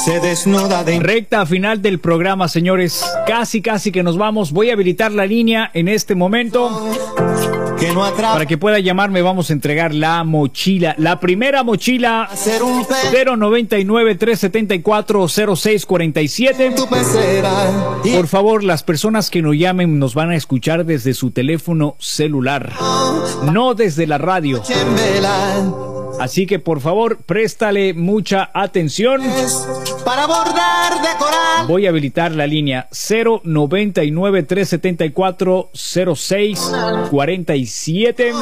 se desnuda de... Recta final del programa, señores. Casi que nos vamos. Voy a habilitar la línea en este momento. Que no atrapa. Para que pueda llamarme, vamos a entregar la mochila. La primera mochila, Hacer un 099-374-0647. tu pecera. Y Por favor, las personas que nos llamen nos van a escuchar desde su teléfono celular, no desde la radio. en vela. Así que, por favor, préstale mucha atención. Para bordar de coral. Voy a habilitar la línea 099-374-0647.